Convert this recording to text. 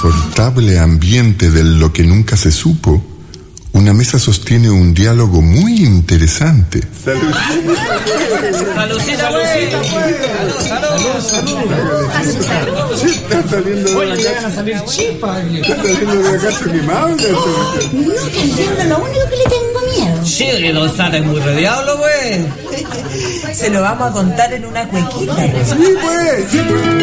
confortable ambiente de lo que nunca se supo, una mesa sostiene un diálogo muy interesante. ¡Saludcita, pues! ¡Salud! Está saliendo de la llegan a salir chispas. Está saliendo de la casa quemado. No te entiendo, lo único que le tengo miedo. Sí, don Sata es muy rediablo, pues. Se lo vamos a contar en una cuequita. Sí, pues.